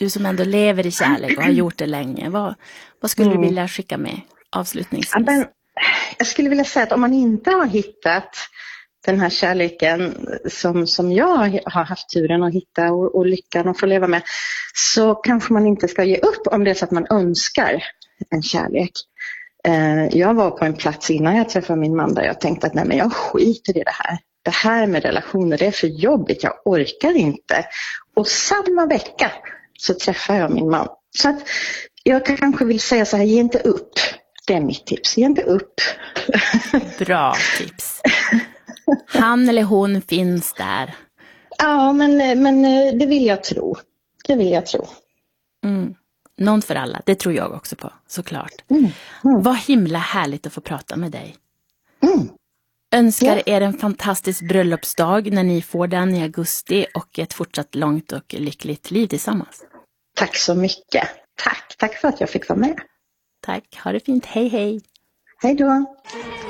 Du som ändå lever i kärlek och har gjort det länge. Vad skulle du vilja skicka med avslutningsvis? Ja, men jag skulle vilja säga att om man inte har hittat den här kärleken som jag har haft turen att hitta och lyckan att få leva med, så kanske man inte ska ge upp om det är så att man önskar en kärlek. Jag var på en plats innan jag träffade min man där jag tänkte att nej, men jag skiter i det här. Det här med relationer, det är för jobbigt, jag orkar inte. Och samma vecka så träffade jag min man. Så att jag kanske vill säga så här, ge inte upp. Det är mitt tips, ge inte upp. Bra tips. Han eller hon finns där. Ja, men det vill jag tro. Det vill jag tro. Någon för alla, det tror jag också på, såklart. Vad himla härligt att få prata med dig. Önskar er en fantastisk bröllopsdag när ni får den i augusti och ett fortsatt långt och lyckligt liv tillsammans. Tack så mycket. Tack för att jag fick vara med. Tack, ha det fint. Hej hej. Hej då.